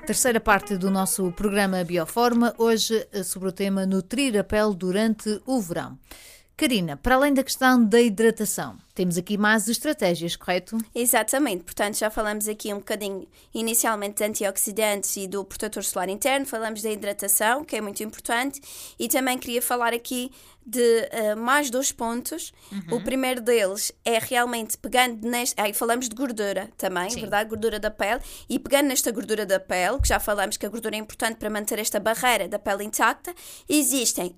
Terceira parte do nosso programa Bioforma, hoje sobre o tema nutrir a pele durante o verão. Karina, para além da questão da hidratação, temos aqui mais estratégias, correto? Exatamente, portanto já falamos aqui um bocadinho inicialmente de antioxidantes e do protetor solar interno, falamos da hidratação, que é muito importante, e também queria falar aqui de mais 2 pontos. O primeiro deles é realmente pegando aí falamos de gordura também, Sim. verdade? Gordura da pele, e pegando nesta gordura da pele, que já falamos que a gordura é importante para manter esta barreira da pele intacta, existe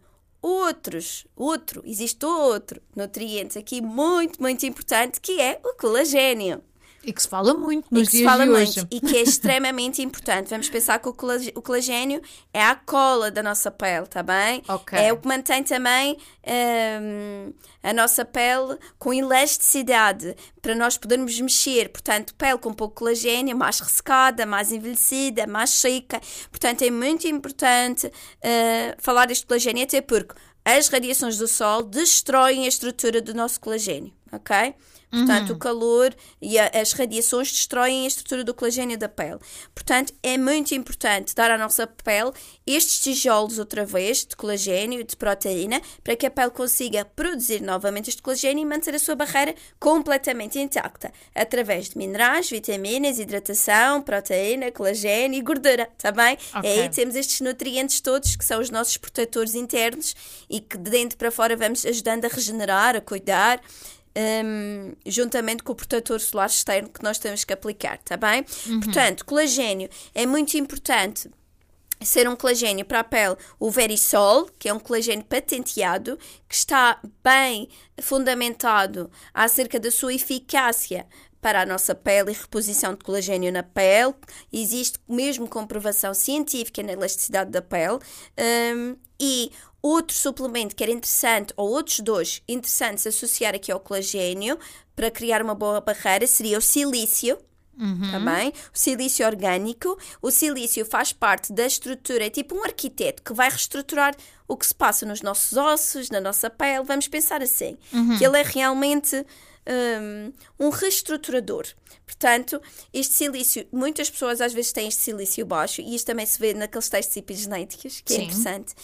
outro nutriente aqui muito, muito importante, que é o colagênio. E que se fala muito nos dias de hoje. E que é extremamente importante. Vamos pensar que o colagênio é a cola da nossa pele, tá bem? Ok. É o que mantém também a nossa pele com elasticidade, para nós podermos mexer. Portanto, pele com pouco colagênio, mais ressecada, mais envelhecida, mais seca. Portanto, é muito importante falar deste colagênio, até porque as radiações do sol destroem a estrutura do nosso colagênio, ok? Portanto, o calor e as radiações destroem a estrutura do colagênio da pele. Portanto, é muito importante dar à nossa pele estes tijolos outra vez de colagênio e de proteína, para que a pele consiga produzir novamente este colagênio e manter a sua barreira completamente intacta, através de minerais, vitaminas, hidratação, proteína, colagênio e gordura, está bem? Ok. E aí temos estes nutrientes todos, que são os nossos protetores internos e que de dentro para fora vamos ajudando a regenerar, a cuidar, juntamente com o protetor solar externo que nós temos que aplicar, tá bem? Portanto, colagênio é muito importante ser um colagênio para a pele, o Verisol, que é um colagênio patenteado, que está bem fundamentado acerca da sua eficácia para a nossa pele e reposição de colagênio na pele. Existe mesmo comprovação científica na elasticidade da pele. E outro suplemento que era interessante, ou outros 2 interessantes associar aqui ao colagênio para criar uma boa barreira, seria o silício. Também, o silício orgânico. O silício faz parte da estrutura, é tipo um arquiteto que vai reestruturar o que se passa nos nossos ossos, na nossa pele. Vamos pensar assim, que ele é realmente um reestruturador. Portanto, este silício, muitas pessoas às vezes têm este silício baixo, e isto também se vê naqueles testes epigenéticos, que é interessante.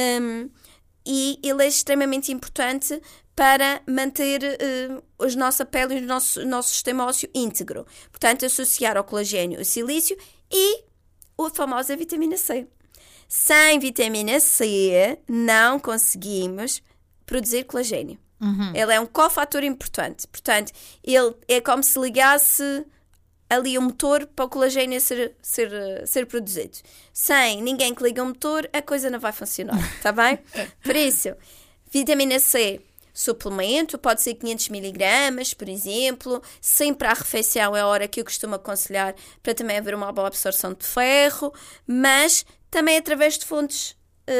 E ele é extremamente importante para manter a nossa pele e o nosso sistema ósseo íntegro. Portanto, associar ao colagênio o silício e a famosa vitamina C. Sem vitamina C, não conseguimos produzir colagênio. Ele é um cofator importante. Portanto, ele é como se ligasse ali o motor para o colagênio ser produzido. Sem ninguém que ligue o motor, a coisa não vai funcionar, está bem? Por isso, vitamina C, suplemento, pode ser 500 mg, por exemplo. Sempre à refeição é a hora que eu costumo aconselhar, para também haver uma boa absorção de ferro, mas também através de fontes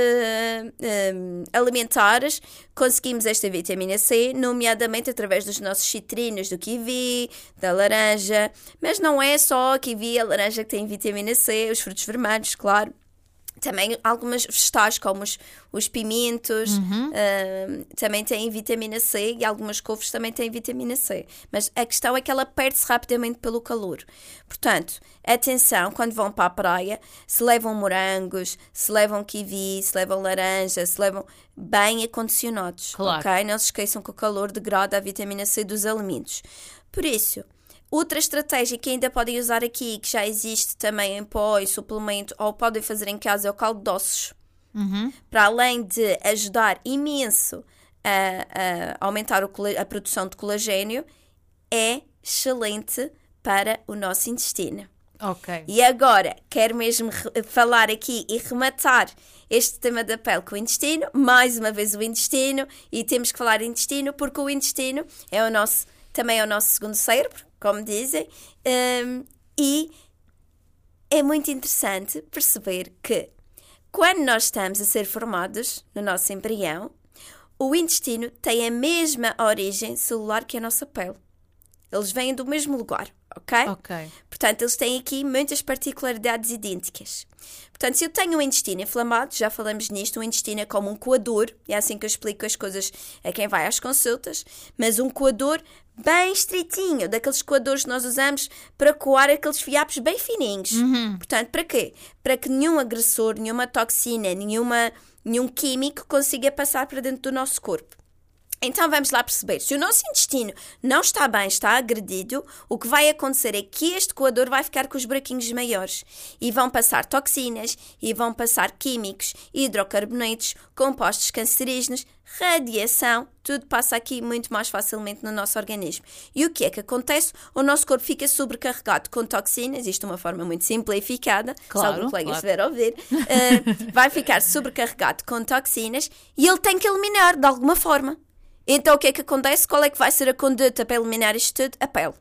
alimentares conseguimos esta vitamina C, nomeadamente através dos nossos citrinos, do kiwi, da laranja, mas não é só a kiwi e a laranja que têm vitamina C, os frutos vermelhos, claro. Também algumas vegetais, como os pimentos, também têm vitamina C, e algumas couves também têm vitamina C. Mas a questão é que ela perde-se rapidamente pelo calor. Portanto, atenção, quando vão para a praia, se levam morangos, se levam kiwi, se levam laranja, se levam bem acondicionados. Claro. Ok? Não se esqueçam que o calor degrada a vitamina C dos alimentos. Por isso, outra estratégia que ainda podem usar aqui, que já existe também em pó e suplemento, ou podem fazer em casa, é o caldo de ossos. Para além de ajudar imenso a aumentar a produção de colagênio, é excelente para o nosso intestino. Ok. E agora, quero mesmo falar aqui e rematar este tema da pele com o intestino. Mais uma vez o intestino, e temos que falar de intestino, porque o intestino também é o nosso segundo cérebro, como dizem, e é muito interessante perceber que quando nós estamos a ser formados no nosso embrião, o intestino tem a mesma origem celular que a nossa pele. Eles vêm do mesmo lugar, ok? Ok. Portanto, eles têm aqui muitas particularidades idênticas. Portanto, se eu tenho um intestino inflamado, já falamos nisto, o intestino é como um coador, é assim que eu explico as coisas a quem vai às consultas, mas um coador bem estreitinho, daqueles coadores que nós usamos para coar aqueles fiapos bem fininhos. Portanto, para quê? Para que nenhum agressor, nenhuma toxina, nenhum químico consiga passar para dentro do nosso corpo. Então vamos lá perceber, se o nosso intestino não está bem, está agredido, o que vai acontecer é que este coador vai ficar com os buraquinhos maiores e vão passar toxinas e vão passar químicos, hidrocarbonetos, compostos cancerígenos, radiação, tudo passa aqui muito mais facilmente no nosso organismo. E o que é que acontece? O nosso corpo fica sobrecarregado com toxinas, isto de uma forma muito simplificada, claro, se algum colega claro. estiver a ouvir, vai ficar sobrecarregado com toxinas e ele tem que eliminar de alguma forma. Então o que é que acontece? Qual é que vai ser a conduta para eliminar isto tudo? A pele.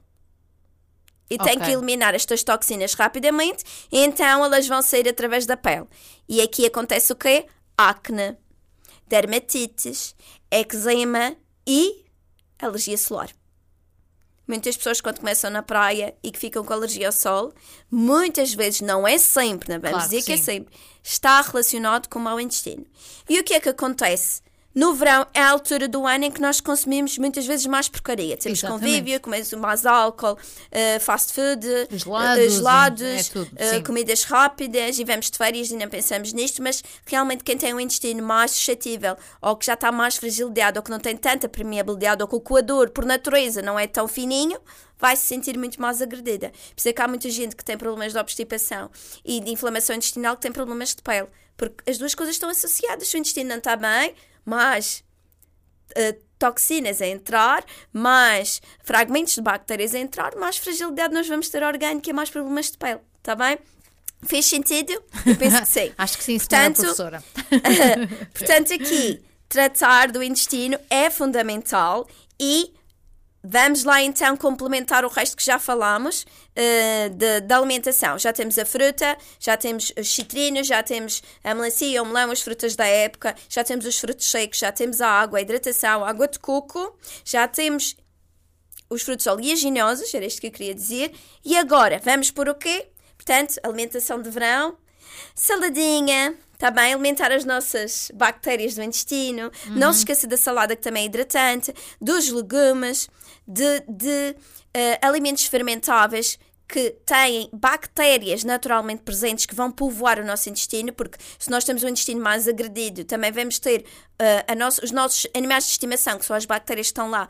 E tem que eliminar estas toxinas rapidamente, e então elas vão sair através da pele. E aqui acontece o quê? Acne, dermatites, eczema e alergia solar. Muitas pessoas quando começam na praia e que ficam com alergia ao sol, muitas vezes, não é sempre, não vamos dizer que é sempre, está relacionado com o mau intestino. E o que é que acontece? No verão é a altura do ano em que nós consumimos muitas vezes mais porcaria. Temos convívio, comemos mais álcool, fast food, gelados, tudo, comidas rápidas e vamos de férias e não pensamos nisto, mas realmente quem tem um intestino mais suscetível ou que já está mais fragilizado ou que não tem tanta permeabilidade ou que o coador por natureza não é tão fininho, vai se sentir muito mais agredida. Por isso é que há muita gente que tem problemas de obstipação e de inflamação intestinal que tem problemas de pele, porque as duas coisas estão associadas. Se o intestino não está bem, mais toxinas a entrar, mais fragmentos de bactérias a entrar, mais fragilidade nós vamos ter orgânica e mais problemas de pele, está bem? Fez sentido? Eu penso que sim. Acho que sim, senhora professora. Portanto, aqui, tratar do intestino é fundamental e vamos lá então complementar o resto que já falámos da alimentação. Já temos a fruta, já temos os citrinos, já temos a melancia, o melão, as frutas da época, já temos os frutos secos, já temos a água, a hidratação, a água de coco, já temos os frutos oleaginosos, era isto que eu queria dizer. E agora, vamos por o quê? Portanto, alimentação de verão, saladinha, está bem? Alimentar as nossas bactérias do intestino. Não se esqueça da salada, que também é hidratante, dos legumes, de alimentos fermentáveis que têm bactérias naturalmente presentes que vão povoar o nosso intestino, porque se nós temos um intestino mais agredido, também vamos ter os nossos animais de estimação, que são as bactérias que estão lá,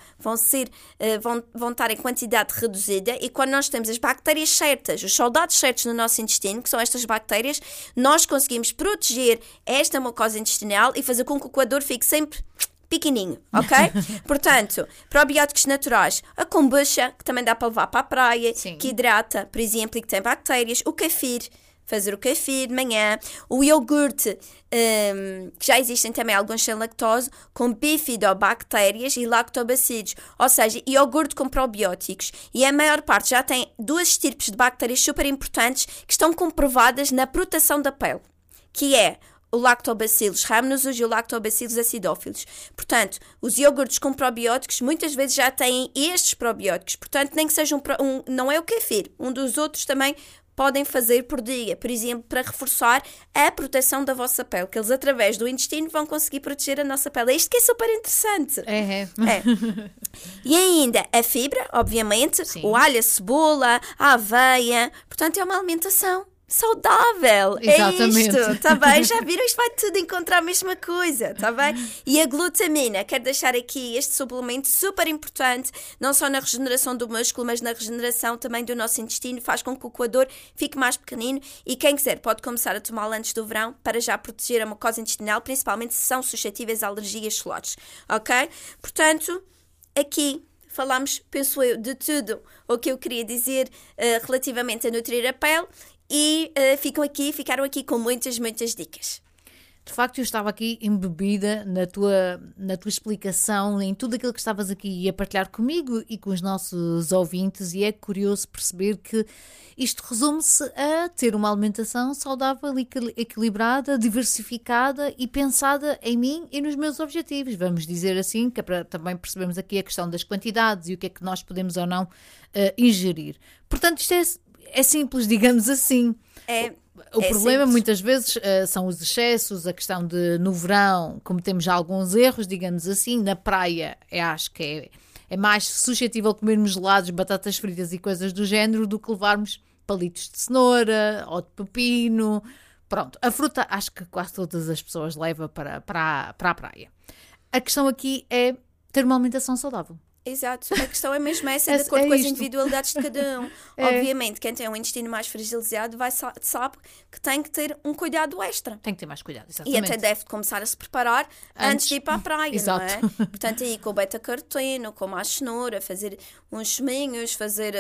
vão estar em quantidade reduzida, e quando nós temos as bactérias certas, os soldados certos no nosso intestino, que são estas bactérias, nós conseguimos proteger esta mucosa intestinal e fazer com que o coador fique sempre pequenininho, ok? Portanto, probióticos naturais, a kombucha, que também dá para levar para a praia, Sim. que hidrata, por exemplo, e que tem bactérias, o kefir, fazer o kefir de manhã, o iogurte, que já existem também alguns sem lactose, com bifidobactérias e lactobacilos, ou seja, iogurte com probióticos, e a maior parte já tem duas estirpes de bactérias super importantes que estão comprovadas na proteção da pele, que é o Lactobacillus rhamnosus e o Lactobacillus acidófilos. Portanto, os iogurtes com probióticos muitas vezes já têm estes probióticos. Portanto, nem que seja não é o kefir, um dos outros também podem fazer por dia, por exemplo, para reforçar a proteção da vossa pele, que eles através do intestino vão conseguir proteger a nossa pele. É isto que é super interessante. É. E ainda a fibra, obviamente, Sim. o alho, a cebola, a aveia. Portanto, é uma alimentação saudável. Exatamente. É isto, está bem? Já viram? Isto vai tudo encontrar a mesma coisa, está bem? E a glutamina, quero deixar aqui este suplemento super importante, não só na regeneração do músculo, mas na regeneração também do nosso intestino, faz com que o coador fique mais pequenino, e quem quiser pode começar a tomá-lo antes do verão para já proteger a mucosa intestinal, principalmente se são suscetíveis a alergias solares, ok? Portanto, aqui falámos, penso eu, de tudo o que eu queria dizer relativamente a nutrir a pele. E ficaram aqui com muitas dicas. De facto, eu estava aqui embebida na tua explicação, em tudo aquilo que estavas aqui a partilhar comigo e com os nossos ouvintes, e é curioso perceber que isto resume-se a ter uma alimentação saudável, equilibrada, diversificada e pensada em mim e nos meus objetivos. Vamos dizer assim, que é para também percebermos aqui a questão das quantidades e o que é que nós podemos ou não ingerir. Portanto, isto é simples, digamos assim. O problema simples. muitas vezes são os excessos, a questão de no verão cometemos alguns erros, digamos assim, na praia acho que é mais suscetível comermos gelados, batatas fritas e coisas do género do que levarmos palitos de cenoura ou de pepino. Pronto, a fruta acho que quase todas as pessoas levam para a praia. A questão aqui é ter uma alimentação saudável. Exato, a questão é mesmo essa, de acordo com as isto. individualidades de cada um. Obviamente, quem tem um intestino mais fragilizado sabe que tem que ter um cuidado extra. Tem que ter mais cuidado, E exatamente. até deve começar a se preparar antes de ir para a praia, Exato. não é? Portanto, aí com o beta-caroteno, com a cenoura, fazer uns chuminhos,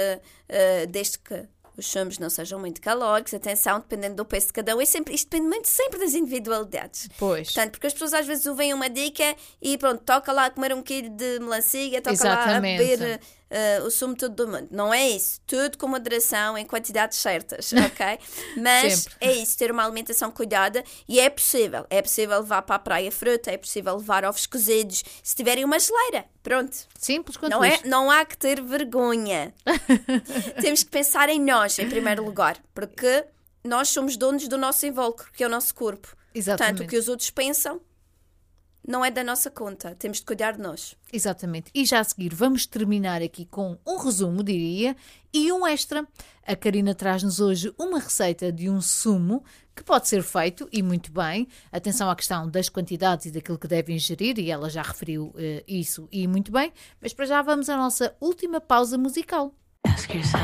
desde que os chumos não sejam muito calóricos, atenção, dependendo do peso de cada um, isto depende muito sempre das individualidades. Pois. Portanto, porque as pessoas às vezes ouvem uma dica e pronto, toca lá a comer 1 quilo de melancia, toca lá a Exatamente. beber o sumo todo do mundo. Não é isso. Tudo com moderação, em quantidades certas, ok? Mas Sempre. é isso, ter uma alimentação cuidada, e é possível. É possível levar para a praia fruta, é possível levar ovos cozidos, se tiverem uma geleira. Pronto. Simples quanto Não, isto. não há que ter vergonha. Temos que pensar em nós, em primeiro lugar, porque nós somos donos do nosso invólucro, que é o nosso corpo. Exatamente. Portanto, o que os outros pensam não é da nossa conta. Temos de cuidar de nós. Exatamente. E já a seguir vamos terminar aqui com um resumo, diria, e um extra. A Karina traz-nos hoje uma receita de um sumo que pode ser feito, e muito bem. Atenção à questão das quantidades e daquilo que deve ingerir, e ela já referiu isso, e muito bem. Mas para já vamos à nossa última pausa musical.